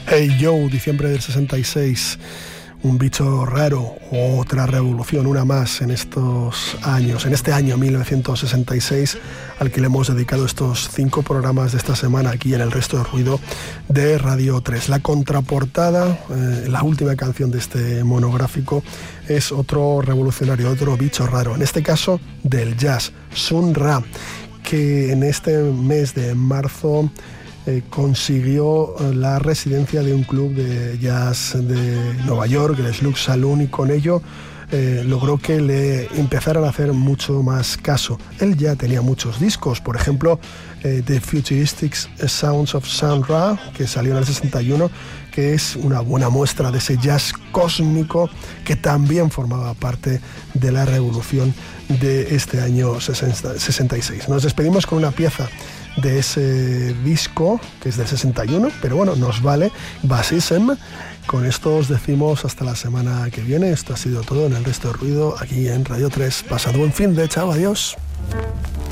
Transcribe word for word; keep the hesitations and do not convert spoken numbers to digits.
Hey Joe, diciembre del sesenta y seis, un bicho raro, otra revolución, una más en estos años, en este año mil novecientos sesenta y seis, al que le hemos dedicado estos cinco programas de esta semana aquí en El Resto de Ruido de Radio tres. La contraportada, eh, la última canción de este monográfico, es otro revolucionario, otro bicho raro, en este caso del jazz, Sun Ra, que en este mes de marzo Eh, consiguió la residencia de un club de jazz de Nueva York, el Slug Saloon, y con ello eh, logró que le empezaran a hacer mucho más caso. Él ya tenía muchos discos, por ejemplo, eh, The Futuristic Sounds of Sun Ra, que salió en el sesenta y uno, que es una buena muestra de ese jazz cósmico que también formaba parte de la revolución de este año sesenta y seis. Nos despedimos con una pieza de ese disco, que es del sesenta y uno, pero bueno, nos vale, Basism. Con esto os decimos hasta la semana que viene. Esto ha sido todo en El Resto de Ruido, aquí en Radio tres. Pasad buen fin de, chao, adiós.